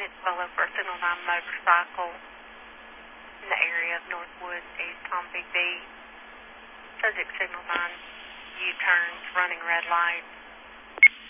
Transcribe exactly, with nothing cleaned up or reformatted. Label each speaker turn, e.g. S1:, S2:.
S1: minutes below for a Signal nine motorcycle in the area of Northwood, East Tom Big B. Subject Signal nine, U-turns, running red lights.